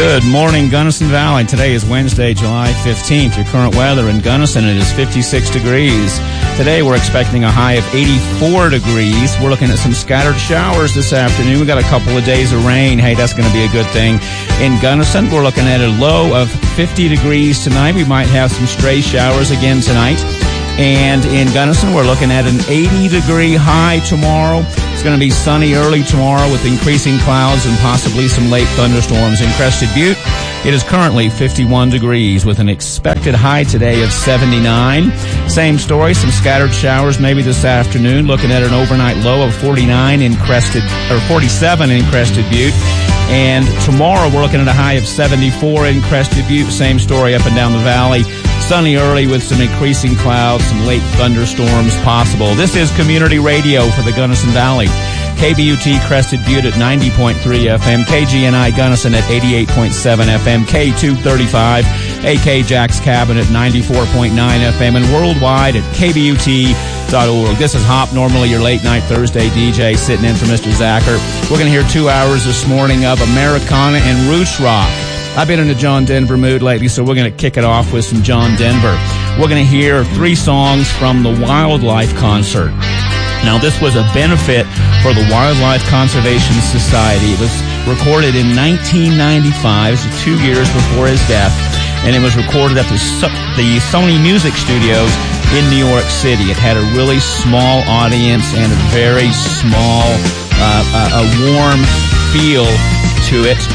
Good morning, Gunnison Valley. Today is Wednesday, July 15th. Your current weather in Gunnison, it is 56 degrees. Today we're expecting a high of 84 degrees. We're looking at some scattered showers this afternoon. We got a couple of days of rain. Hey, that's going to be a good thing. In Gunnison, we're looking at a low of 50 degrees tonight. We might have some stray showers again tonight. And in Gunnison, we're looking at an 80-degree high tomorrow. It's going to be sunny early tomorrow with increasing clouds and possibly some late thunderstorms in Crested Butte. It is currently 51 degrees with an expected high today of 79. Same story, some scattered showers maybe this afternoon. Looking at an overnight low of 47 in Crested Butte. And tomorrow we're looking at a high of 74 in Crested Butte. Same story up and down the valley. Sunny early with some increasing clouds, some late thunderstorms possible. This is Community Radio for the Gunnison Valley. KBUT Crested Butte at 90.3 FM, KGNI Gunnison at 88.7 FM, K235, AK Jack's Cabin at 94.9 FM, and worldwide at KBUT.org. This is Hop, normally your late night Thursday DJ, sitting in for Mr. Zacher. We're going to hear 2 hours this morning of Americana and roots rock. I've been in a John Denver mood lately, so we're going to kick it off with some John Denver. We're going to hear 3 songs from the Wildlife Concert. Now, this was a benefit for the Wildlife Conservation Society. It was recorded in 1995, so 2 years before his death, and it was recorded at the Sony Music Studios in New York City. It had a really small audience and a very small, a warm feel to it.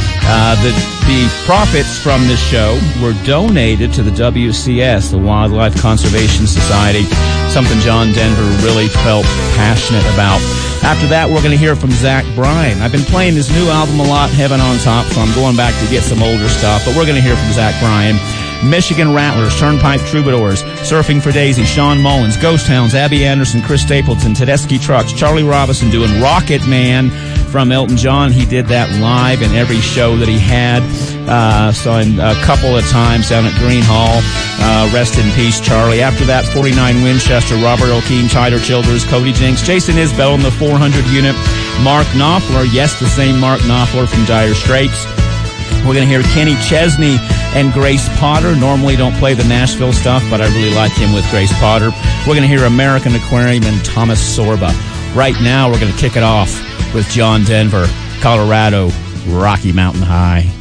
The profits from this show were donated to the WCS, the Wildlife Conservation Society, something John Denver really felt passionate about. After that, we're going to hear from Zach Bryan. I've been playing his new album a lot, Heaven on Top, so I'm going back to get some older stuff, but we're going to hear from Zach Bryan. Michigan Rattlers, Turnpike Troubadours, Surfing for Daisy, Sean Mullins, Ghost Hounds, Abby Anderson, Chris Stapleton, Tedeschi Trucks, Charlie Robinson doing Rocket Man from Elton John. He did that live in every show that he had. Saw him a couple of times down at Green Hall. Rest in peace, Charlie. After that, 49 Winchester, Robert O'Keefe, Tyler Childers, Cody Jinks, Jason Isbell in the 400 unit, Mark Knopfler, yes, the same Mark Knopfler from Dire Straits. We're going to hear Kenny Chesney and Grace Potter. Normally don't play the Nashville stuff, but I really like him with Grace Potter. We're going to hear American Aquarium and Thomas Sorba. Right now, we're going to kick it off with John Denver, Colorado, Rocky Mountain High.